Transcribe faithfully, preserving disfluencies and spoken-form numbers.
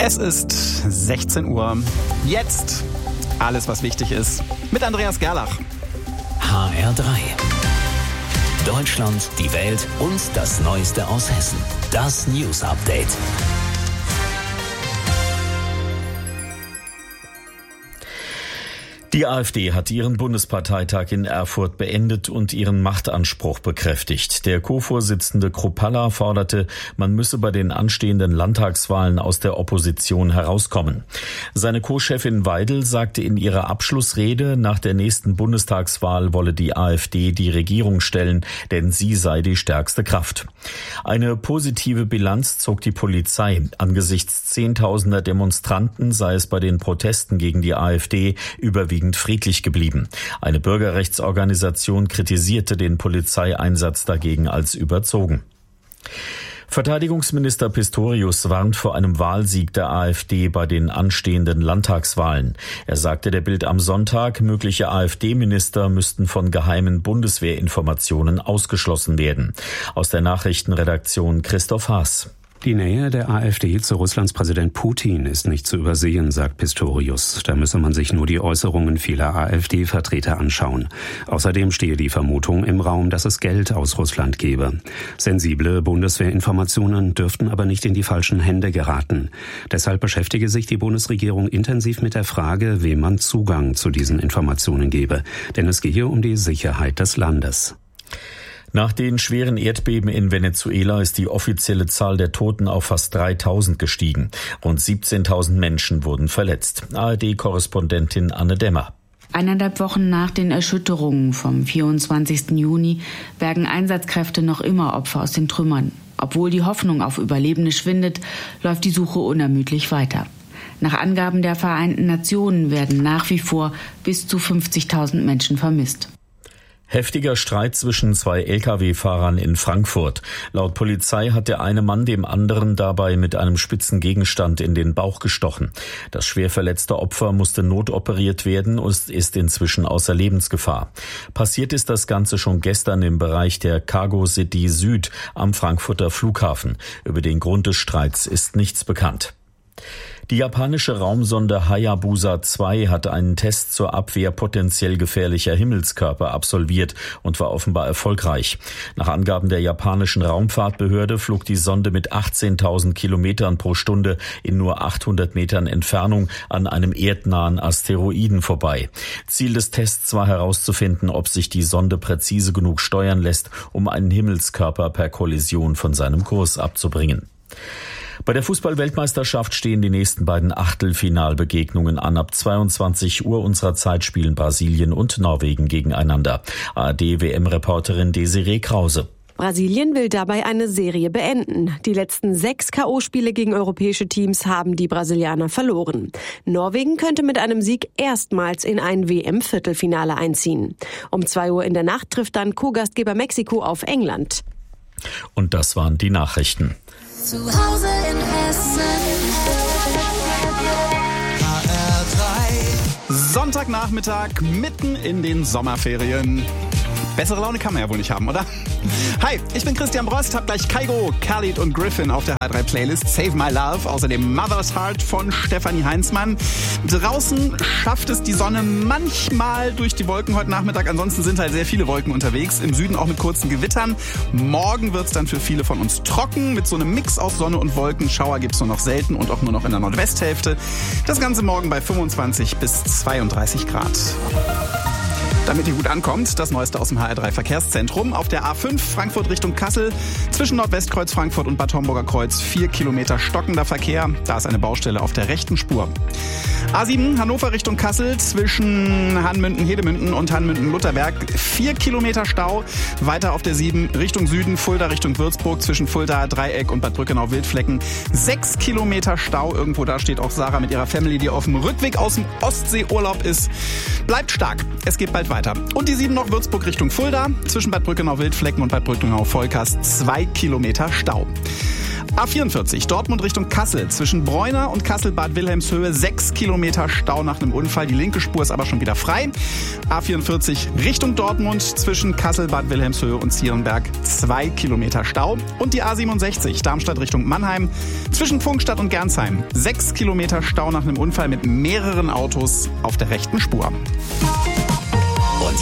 Es ist sechzehn Uhr. Jetzt alles, was wichtig ist, mit Andreas Gerlach. H R drei. Deutschland, die Welt und das Neueste aus Hessen. Das News Update. Die AfD hat ihren Bundesparteitag in Erfurt beendet und ihren Machtanspruch bekräftigt. Der Co-Vorsitzende Kruppalla forderte, man müsse bei den anstehenden Landtagswahlen aus der Opposition herauskommen. Seine Co-Chefin Weidel sagte in ihrer Abschlussrede, nach der nächsten Bundestagswahl wolle die AfD die Regierung stellen, denn sie sei die stärkste Kraft. Eine positive Bilanz zog die Polizei. Angesichts zehntausender Demonstranten sei es bei den Protesten gegen die AfD überwiegend friedlich geblieben. Eine Bürgerrechtsorganisation kritisierte den Polizeieinsatz dagegen als überzogen. Verteidigungsminister Pistorius warnt vor einem Wahlsieg der AfD bei den anstehenden Landtagswahlen. Er sagte der Bild am Sonntag, mögliche AfD-Minister müssten von geheimen Bundeswehrinformationen ausgeschlossen werden. Aus der Nachrichtenredaktion Christoph Haas. Die Nähe der AfD zu Russlands Präsident Putin ist nicht zu übersehen, sagt Pistorius. Da müsse man sich nur die Äußerungen vieler AfD-Vertreter anschauen. Außerdem stehe die Vermutung im Raum, dass es Geld aus Russland gebe. Sensible Bundeswehrinformationen dürften aber nicht in die falschen Hände geraten. Deshalb beschäftige sich die Bundesregierung intensiv mit der Frage, wem man Zugang zu diesen Informationen gebe. Denn es gehe um die Sicherheit des Landes. Nach den schweren Erdbeben in Venezuela ist die offizielle Zahl der Toten auf fast dreitausend gestiegen. Rund siebzehntausend Menschen wurden verletzt. A R D-Korrespondentin Anne Dämmer. Eineinhalb Wochen nach den Erschütterungen vom vierundzwanzigsten Juni bergen Einsatzkräfte noch immer Opfer aus den Trümmern. Obwohl die Hoffnung auf Überlebende schwindet, läuft die Suche unermüdlich weiter. Nach Angaben der Vereinten Nationen werden nach wie vor bis zu fünfzigtausend Menschen vermisst. Heftiger Streit zwischen zwei L K W-Fahrern in Frankfurt. Laut Polizei hat der eine Mann dem anderen dabei mit einem spitzen Gegenstand in den Bauch gestochen. Das schwer verletzte Opfer musste notoperiert werden und ist inzwischen außer Lebensgefahr. Passiert ist das Ganze schon gestern im Bereich der Cargo City Süd am Frankfurter Flughafen. Über den Grund des Streits ist nichts bekannt. Die japanische Raumsonde Hayabusa zwei hat einen Test zur Abwehr potenziell gefährlicher Himmelskörper absolviert und war offenbar erfolgreich. Nach Angaben der japanischen Raumfahrtbehörde flog die Sonde mit achtzehntausend Kilometern pro Stunde in nur achthundert Metern Entfernung an einem erdnahen Asteroiden vorbei. Ziel des Tests war herauszufinden, ob sich die Sonde präzise genug steuern lässt, um einen Himmelskörper per Kollision von seinem Kurs abzubringen. Bei der Fußball-Weltmeisterschaft stehen die nächsten beiden Achtelfinalbegegnungen an. Ab zweiundzwanzig Uhr unserer Zeit spielen Brasilien und Norwegen gegeneinander. A R D-W M-Reporterin Desiree Krause. Brasilien will dabei eine Serie beenden. Die letzten sechs K O-Spiele gegen europäische Teams haben die Brasilianer verloren. Norwegen könnte mit einem Sieg erstmals in ein W M-Viertelfinale einziehen. Um zwei Uhr in der Nacht trifft dann Co-Gastgeber Mexiko auf England. Und das waren die Nachrichten. Zu Hause in Hessen. H R drei. Sonntagnachmittag mitten in den Sommerferien. Bessere Laune kann man ja wohl nicht haben, oder? Hi, ich bin Christian Brost, hab gleich Kaigo, Khalid und Griffin auf der H drei Playlist. Save My Love, außerdem Mother's Heart von Stefanie Heinzmann. Draußen schafft es die Sonne manchmal durch die Wolken heute Nachmittag. Ansonsten sind halt sehr viele Wolken unterwegs. Im Süden auch mit kurzen Gewittern. Morgen wird's dann für viele von uns trocken. Mit so einem Mix aus Sonne und Wolken. Schauer gibt's nur noch selten und auch nur noch in der Nordwesthälfte. Das Ganze morgen bei fünfundzwanzig bis zweiunddreißig Grad. Damit ihr gut ankommt, das Neueste aus dem H R drei Verkehrszentrum. Auf der A fünf Frankfurt Richtung Kassel zwischen Nordwestkreuz Frankfurt und Bad Homburger Kreuz vier Kilometer stockender Verkehr. Da ist eine Baustelle auf der rechten Spur. A sieben Hannover Richtung Kassel zwischen Hanmünden-Hedemünden und Hanmünden-Lutherberg vier Kilometer Stau. Weiter auf der sieben Richtung Süden Fulda Richtung Würzburg zwischen Fulda Dreieck und Bad Brückenau-Wildflecken sechs Kilometer Stau. Irgendwo da steht auch Sarah mit ihrer Family, die auf dem Rückweg aus dem Ostseeurlaub ist. Bleibt stark, es geht bald weiter. Und die sieben noch Würzburg Richtung Fulda zwischen Bad Brückenau-Wildflecken und Bad Brückenau-Volkers zwei Kilometer Stau. A vierundvierzig, Dortmund Richtung Kassel. Zwischen Bräuner und Kassel-Bad Wilhelmshöhe sechs Kilometer Stau nach einem Unfall. Die linke Spur ist aber schon wieder frei. A vierundvierzig Richtung Dortmund. Zwischen Kassel-Bad Wilhelmshöhe und Zierenberg zwei Kilometer Stau. Und die A siebenundsechzig, Darmstadt Richtung Mannheim. Zwischen Pfungstadt und Gernsheim sechs Kilometer Stau nach einem Unfall mit mehreren Autos auf der rechten Spur.